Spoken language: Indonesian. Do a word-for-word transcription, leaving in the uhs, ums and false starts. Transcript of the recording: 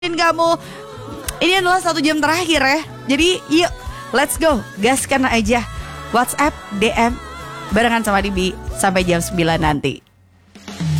kamu. Ini adalah satu jam terakhir ya. Jadi yuk, let's go, gaskan aja. WhatsApp, D M barengan sama Dibi sampai jam sembilan nanti.